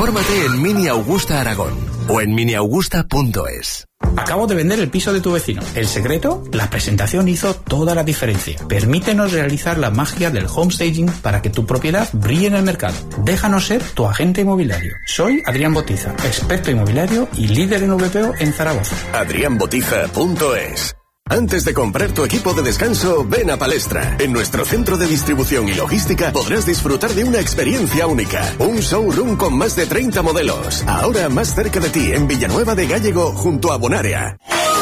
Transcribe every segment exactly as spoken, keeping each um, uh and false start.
Infórmate en Mini Augusta Aragón o en mini augusta punto es. Acabo de vender el piso de tu vecino. ¿El secreto? La presentación hizo toda la diferencia. Permítenos realizar la magia del homestaging para que tu propiedad brille en el mercado. Déjanos ser tu agente inmobiliario. Soy Adrián Botiza, experto inmobiliario y líder en V P O en Zaragoza. adrián botiza punto es. Antes de comprar tu equipo de descanso, ven a Palestra. En nuestro centro de distribución y logística podrás disfrutar de una experiencia única. Un showroom con más de treinta modelos. Ahora más cerca de ti, en Villanueva de Gállego, junto a Bonaria.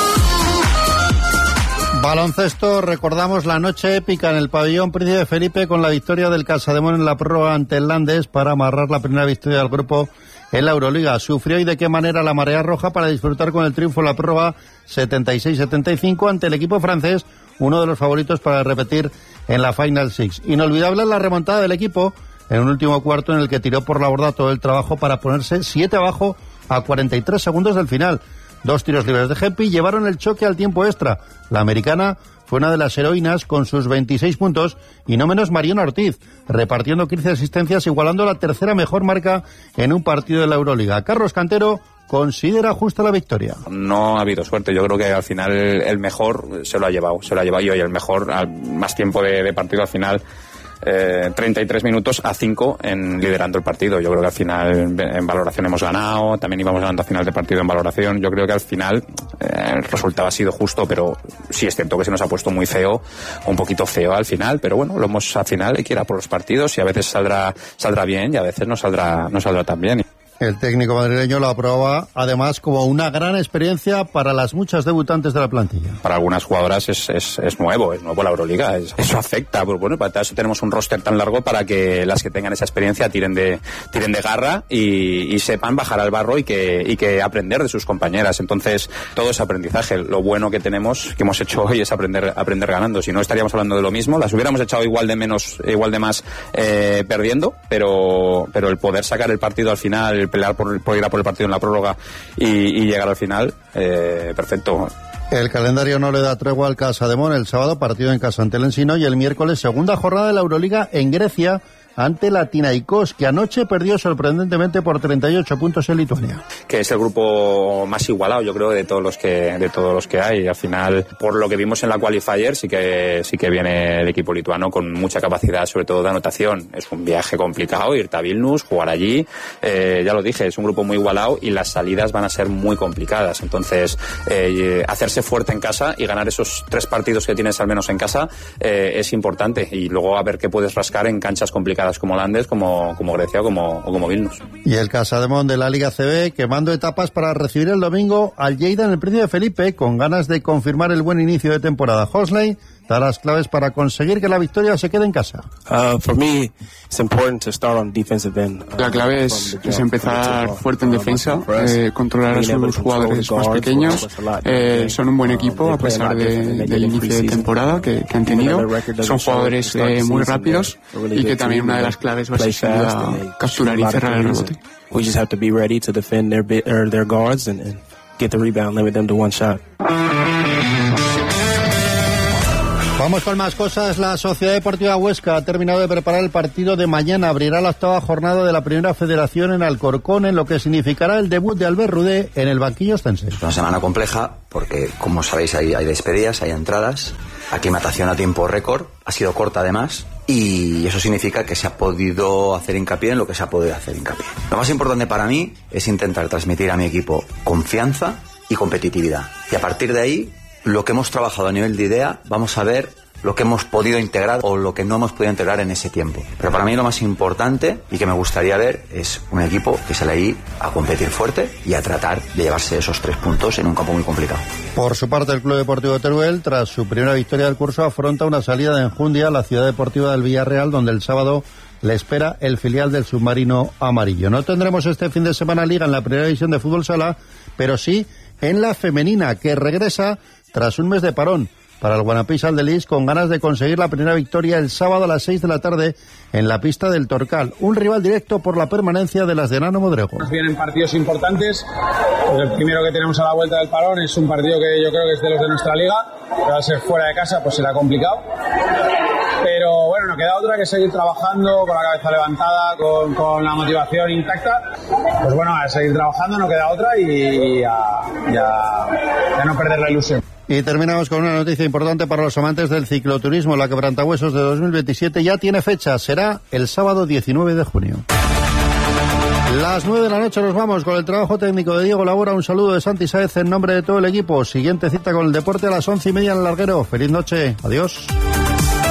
Baloncesto, recordamos la noche épica en el pabellón Príncipe Felipe con la victoria del Casademón en la prórroga ante el Landes para amarrar la primera victoria del grupo en la Euroliga. Sufrió y de qué manera la marea roja para disfrutar con el triunfo en la prórroga setenta y seis setenta y cinco ante el equipo francés, uno de los favoritos para repetir en la Final Six. Inolvidable la remontada del equipo en un último cuarto en el que tiró por la borda todo el trabajo para ponerse siete abajo a cuarenta y tres segundos del final. Dos tiros libres de Gepi llevaron el choque al tiempo extra. La americana fue una de las heroínas con sus veintiséis puntos y no menos Mariona Ortiz, repartiendo quince asistencias, igualando la tercera mejor marca en un partido de la Euroliga. Carlos Cantero considera justa la victoria. No ha habido suerte, yo creo que al final el mejor se lo ha llevado, se lo ha llevado yo y el mejor, al más tiempo de, de partido al final. Eh, treinta y tres minutos a cinco en liderando el partido. Yo creo que al final en valoración hemos ganado, también íbamos ganando al final del partido en valoración. Yo creo que al final eh, el resultado ha sido justo, pero sí es cierto que se nos ha puesto muy feo, un poquito feo al final, pero bueno, lo hemos al final, hay que ir a por los partidos y a veces saldrá saldrá bien y a veces no saldrá no saldrá tan bien. El técnico madrileño lo aprobaba además como una gran experiencia para las muchas debutantes de la plantilla. Para algunas jugadoras es, es, es nuevo, es nuevo la Euroliga, es, eso afecta, pues bueno, para eso tenemos un roster tan largo para que las que tengan esa experiencia tiren de tiren de garra y, y sepan bajar al barro y que, y que aprender de sus compañeras. Entonces, todo es aprendizaje. Lo bueno que tenemos, que hemos hecho hoy es aprender aprender ganando. Si no, estaríamos hablando de lo mismo. Las hubiéramos echado igual de menos, igual de más eh, perdiendo, pero, pero el poder sacar el partido al final, pelear por, por ir a por el partido en la prórroga y, y llegar al final, eh, perfecto. El calendario no le da tregua al Casademón. El sábado partido en casa ante el Ensino y el miércoles segunda jornada de la Euroliga en Grecia ante la Tinaikos, que anoche perdió sorprendentemente por treinta y ocho puntos en Lituania. Que es el grupo más igualado, yo creo, de todos los que de todos los que hay. Al final, por lo que vimos en la qualifier, sí que sí que viene el equipo lituano con mucha capacidad, sobre todo de anotación. Es un viaje complicado, irte a Vilnius, jugar allí. Eh, ya lo dije, es un grupo muy igualado y las salidas van a ser muy complicadas. Entonces, eh, hacerse fuerte en casa y ganar esos tres partidos que tienes al menos en casa eh, es importante. Y luego a ver qué puedes rascar en canchas complicadas como Landes, como, como Grecia o como, o como Vilnius. Y el Casademón de la Liga C B quemando etapas para recibir el domingo al Lleida en el Príncipe Felipe, con ganas de confirmar el buen inicio de temporada. Hosley da las claves para conseguir que la victoria se quede en casa. Uh, for me, it's important to start on defensive end. Uh, la clave es, es empezar fuerte en defensa, eh, controlar a sus jugadores más pequeños. Eh, son un buen equipo a pesar de, del inicio de temporada que, que han tenido. Son jugadores eh, muy rápidos y que también una de las claves va a ser a capturar y cerrar el rebote. We just have to be ready to defend their bit, or their guards and, and get the rebound, limit them to one shot. Vamos con más cosas. La Sociedad Deportiva Huesca ha terminado de preparar el partido de mañana. Abrirá la octava jornada de la Primera Federación en Alcorcón, en lo que significará el debut de Albert Rudé en el banquillo ostense. Es una semana compleja porque, como sabéis, hay, hay despedidas, hay entradas, aclimatación a tiempo récord, ha sido corta además, y eso significa que se ha podido hacer hincapié en lo que se ha podido hacer hincapié. Lo más importante para mí es intentar transmitir a mi equipo confianza y competitividad. Y a partir de ahí, lo que hemos trabajado a nivel de idea, vamos a ver lo que hemos podido integrar o lo que no hemos podido integrar en ese tiempo. Pero para mí lo más importante y que me gustaría ver es un equipo que sale ahí a competir fuerte y a tratar de llevarse esos tres puntos en un campo muy complicado. Por su parte, el Club Deportivo Teruel, tras su primera victoria del curso, afronta una salida de enjundia a la Ciudad Deportiva del Villarreal, donde el sábado le espera el filial del submarino amarillo. No tendremos este fin de semana liga en la primera división de fútbol sala, pero sí en la femenina, que regresa tras un mes de parón para el Guanapí Saldelís, con ganas de conseguir la primera victoria el sábado a las seis de la tarde en la pista del Torcal, un rival directo por la permanencia de las de Nano Modrego. Nos vienen partidos importantes, pues el primero que tenemos a la vuelta del parón es un partido que yo creo que es de los de nuestra liga, que va a ser fuera de casa, pues será complicado, pero bueno, queda otra que seguir trabajando con la cabeza levantada, con, con la motivación intacta. Pues bueno, a seguir trabajando, no queda otra y, y a, y a, a no perder la ilusión. Y terminamos con una noticia importante para los amantes del cicloturismo. La Quebrantahuesos de dos mil veintisiete ya tiene fecha, será el sábado diecinueve de junio. Las nueve de la noche nos vamos con el trabajo técnico de Diego Labora. Un saludo de Santi Sáez en nombre de todo el equipo. Siguiente cita con el deporte a las once y media en el larguero. Feliz noche. Adiós.